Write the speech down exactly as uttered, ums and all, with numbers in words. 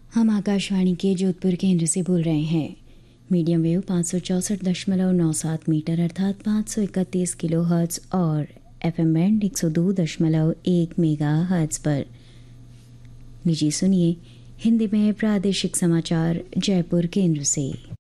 हम आकाशवाणी के जोधपुर केंद्र से बोल रहे हैं। मीडियम वेव पाँच सौ चौंसठ दशमलव नौ सात मीटर अर्थात पाँच सौ इकतीस किलो हर्ट्ज़ और एफ एम बैंड एक सौ दो दशमलव एक मेगा हर्ट्ज़ पर। लीजिए सुनिए हिंदी में प्रादेशिक समाचार जयपुर केंद्र से।